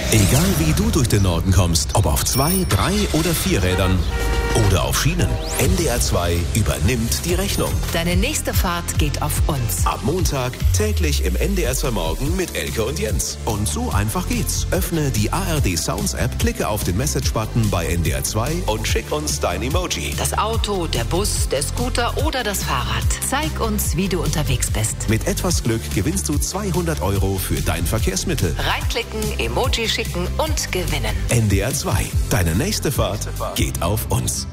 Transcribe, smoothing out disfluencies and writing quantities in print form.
Egal wie du durch den Norden kommst, ob auf 2, 3 oder 4 Rädern oder auf Schienen, NDR 2 übernimmt die Rechnung. Deine nächste Fahrt geht auf uns. Ab Montag täglich im NDR 2 Morgen mit Elke und Jens. Und so einfach geht's. Öffne die ARD Sounds App, klicke auf den Message-Button bei NDR 2 und schick uns dein Emoji. Das Auto, der Bus, der Scooter oder das Fahrrad. Zeig uns, wie du unterwegs bist. Mit etwas Glück gewinnst du 200 € für dein Verkehrsmittel. Reinklicken, Emoji schicken und gewinnen. NDR 2. Deine nächste Fahrt geht auf uns.